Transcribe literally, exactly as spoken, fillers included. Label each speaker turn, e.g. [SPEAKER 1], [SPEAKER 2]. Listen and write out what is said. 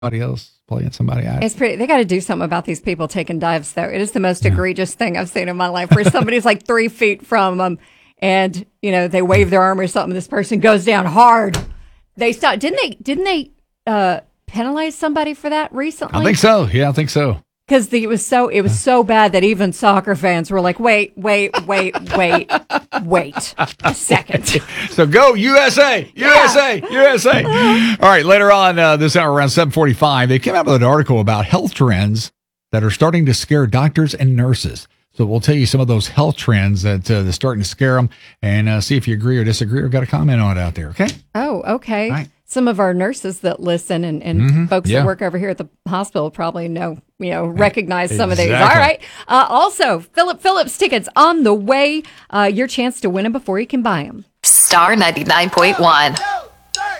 [SPEAKER 1] somebody else playing somebody out.
[SPEAKER 2] It's pretty. They got to do something about these people taking dives, though. It is the most yeah. egregious thing I've seen in my life, where somebody's like three feet from them, and you know they wave their arm or something. This person goes down hard. They stop. Didn't they? Didn't they uh, penalize somebody for that recently?
[SPEAKER 1] I think so. Yeah, I think so.
[SPEAKER 2] Because it was so it was so bad that even soccer fans were like, wait, wait, wait, wait, wait a second.
[SPEAKER 1] So go U S A, U S A, yeah. U S A. All right, later on uh, this hour around seven forty-five, they came out with an article about health trends that are starting to scare doctors and nurses. So we'll tell you some of those health trends that uh, are starting to scare them, and uh, see if you agree or disagree or got a comment on it out there, okay?
[SPEAKER 2] Oh, okay.
[SPEAKER 1] All right.
[SPEAKER 2] Some of our nurses that listen and, and mm-hmm. folks yeah. that work over here at the hospital probably know, you know, recognize some exactly. of these. All right. Uh, also, Philip Phillips tickets on the way. Uh, your chance to win them before you can buy them.
[SPEAKER 3] Star ninety-nine point one.